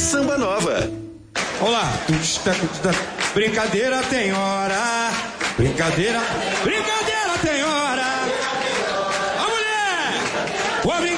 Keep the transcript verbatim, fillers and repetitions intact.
Samba Nova. Olá. Brincadeira tem hora. Brincadeira. Brincadeira tem hora. A mulher. O brincadeira.